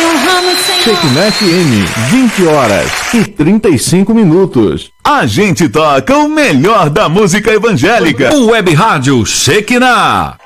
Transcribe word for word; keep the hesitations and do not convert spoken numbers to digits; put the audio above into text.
teu ramo, Senhor. Shekinah F M, vinte horas e trinta e cinco minutos. A gente toca o melhor da música evangélica. O Web Rádio Shekinah.